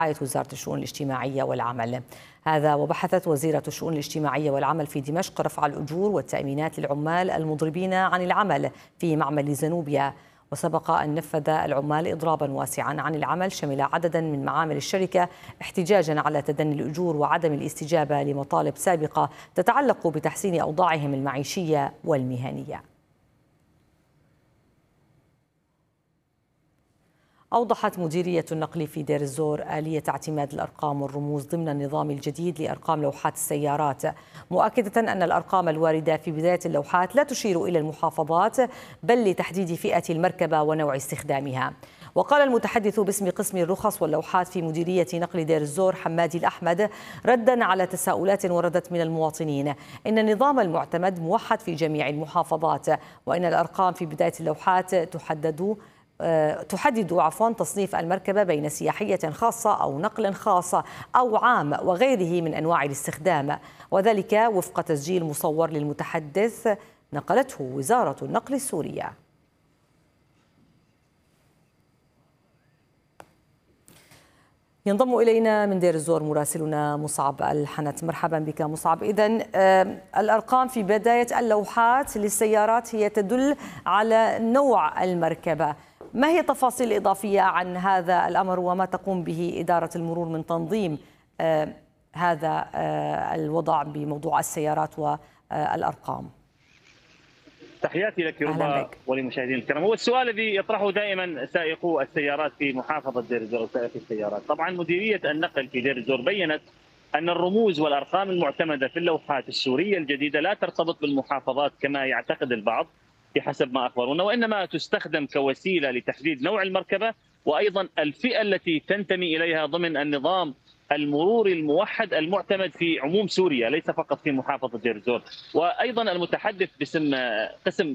وزارة الشؤون الاجتماعية والعمل. هذا وبحثت وزيرة الشؤون الاجتماعية والعمل في دمشق رفع الأجور والتأمينات للعمال المضربين عن العمل في معمل زنوبيا. وسبق أن نفذ العمال إضرابا واسعا عن العمل شمل عددا من معامل الشركة احتجاجا على تدني الأجور وعدم الاستجابة لمطالب سابقة تتعلق بتحسين أوضاعهم المعيشية والمهنية. أوضحت مديرية النقل في دير الزور آلية اعتماد الأرقام والرموز ضمن النظام الجديد لأرقام لوحات السيارات، مؤكدة أن الأرقام الواردة في بداية اللوحات لا تشير إلى المحافظات بل لتحديد فئة المركبة ونوع استخدامها. وقال المتحدث باسم قسم الرخص واللوحات في مديرية نقل دير الزور حمادي الأحمد ردا على تساؤلات وردت من المواطنين إن النظام المعتمد موحد في جميع المحافظات، وإن الأرقام في بداية اللوحات تحدد تصنيف المركبة بين سياحية خاصة أو نقل خاص أو عام وغيره من أنواع الاستخدام، وذلك وفق تسجيل مصور للمتحدث نقلته وزارة النقل السورية. ينضم إلينا من دير الزور مراسلنا مصعب الحنت. مرحبا بك مصعب. إذن الأرقام في بداية اللوحات للسيارات هي تدل على نوع المركبة، ما هي التفاصيل الإضافية عن هذا الأمر وما تقوم به إدارة المرور من تنظيم هذا الوضع بموضوع السيارات والأرقام؟ تحياتي لك ربا وللمشاهدين الكرام. هو السؤال الذي يطرحه دائما سائقو السيارات في محافظة دير الزور وسائقي السيارات. طبعا مديرية النقل في دير الزور بيّنت أن الرموز والأرقام المعتمدة في اللوحات السورية الجديدة لا ترتبط بالمحافظات كما يعتقد البعض بحسب ما أخبرونا، وإنما تستخدم كوسيلة لتحديد نوع المركبة وأيضا الفئة التي تنتمي إليها ضمن النظام المروري الموحد المعتمد في عموم سوريا ليس فقط في محافظة دير الزور. وأيضا المتحدث باسم قسم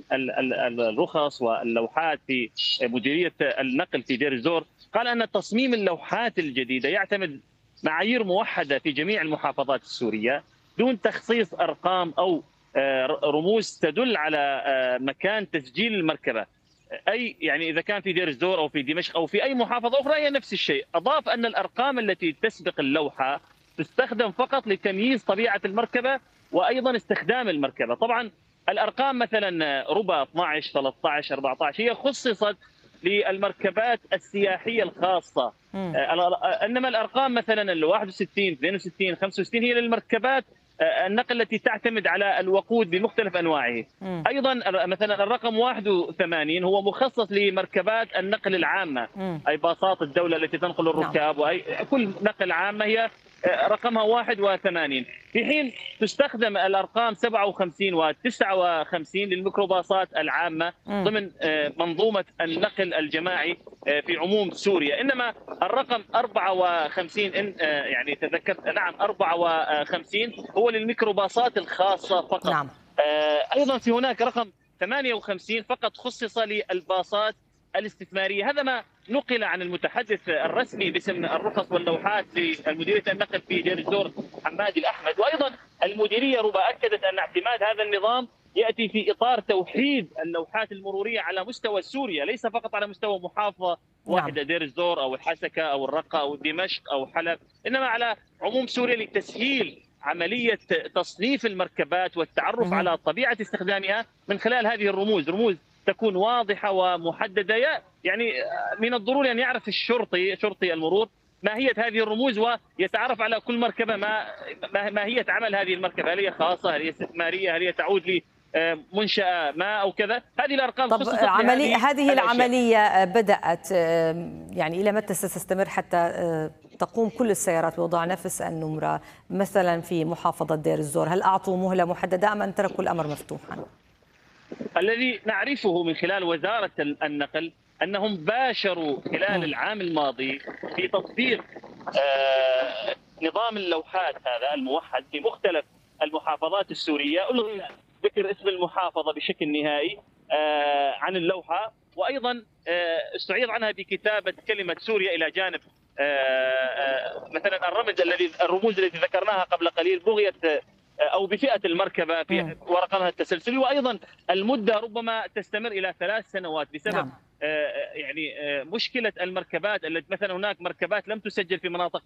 الرخص واللوحات في مديرية النقل في دير الزور قال أن تصميم اللوحات الجديدة يعتمد معايير موحدة في جميع المحافظات السورية دون تخصيص أرقام أو رموز تدل على مكان تسجيل المركبة، أي يعني إذا كان في دير الزور أو في دمشق أو في أي محافظة أخرى هي نفس الشيء. أضاف أن الأرقام التي تسبق اللوحة تستخدم فقط لتمييز طبيعة المركبة وأيضا استخدام المركبة. طبعا الأرقام مثلا ربع 12 13 14 هي خصصت للمركبات السياحية الخاصة، إنما الأرقام مثلا ال 61 62 65 هي للمركبات النقل التي تعتمد على الوقود بمختلف انواعه. ايضا مثلا الرقم 81 هو مخصص لمركبات النقل العامه، اي باصات الدوله التي تنقل الركاب واي كل نقل عامه هي رقمها 81، في حين تستخدم الارقام 57 و 59 للميكروباصات العامه ضمن منظومه النقل الجماعي في عموم سوريا. انما الرقم 54 يعني تذكرت، نعم 54 هو للميكروباصات الخاصه فقط. نعم. ايضا في هناك رقم 58 فقط خصص للباصات الاستثماريه. هذا ما نقل عن المتحدث الرسمي باسم الرخص واللوحات لمديريه النقل في دير الزور حمادي الاحمد. وايضا المديريه ربما اكدت ان اعتماد هذا النظام ياتي في اطار توحيد اللوحات المروريه على مستوى سوريا ليس فقط على مستوى محافظه واحده دير الزور او الحسكه او الرقه او دمشق او حلب، انما على عموم سوريا لتسهيل عمليه تصنيف المركبات والتعرف على طبيعه استخدامها من خلال هذه الرموز. رموز تكون واضحه ومحدده، يعني من الضروري ان يعرف شرطي المرور ماهيه هذه الرموز ويتعرف على كل مركبه ماهيه عمل هذه المركبه، هل هي خاصه، هل هي استثماريه، هل هي تعود لمنشاه ما او كذا. هذه الارقام طب هذه العمليه بدات يعني الى متى ستستمر حتى تقوم كل السيارات بوضع نفس النمره مثلا في محافظه دير الزور؟ هل اعطوا مهله محدده ام ان تركوا الامر مفتوحا؟ الذي نعرفه من خلال وزارة النقل أنهم باشروا خلال العام الماضي في تطبيق نظام اللوحات هذا الموحد في مختلف المحافظات السورية. ألغي ذكر اسم المحافظة بشكل نهائي عن اللوحة، وأيضا استعيض عنها بكتابة كلمة سوريا إلى جانب مثلا الرموز التي ذكرناها قبل قليل بغيت أو بفئة المركبة في ورقمها التسلسلي. وأيضا المدة ربما تستمر إلى 3 سنوات بسبب يعني مشكله المركبات التي مثلا هناك مركبات لم تسجل في مناطق